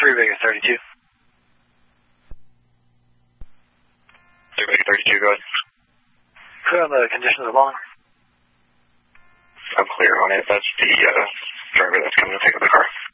3 Vegas 32. 3 Vegas 32, go ahead. Clear on the condition of the lawn. I'm clear on it. That's the driver that's coming to pick up the car.